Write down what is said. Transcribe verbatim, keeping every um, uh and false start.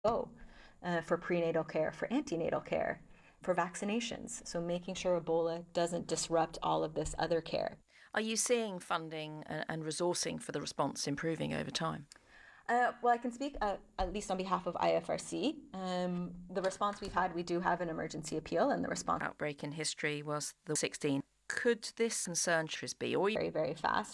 go uh, for prenatal care, for antenatal care, for vaccinations. So making sure Ebola doesn't disrupt all of this other care. Are you seeing funding and resourcing for the response improving over time? Uh, well, I can speak uh, at least on behalf of I F R C. Um, the response we've had, we do have an emergency appeal, and the response Outbreak in history was the sixteen. Could this concern be or very, very fast.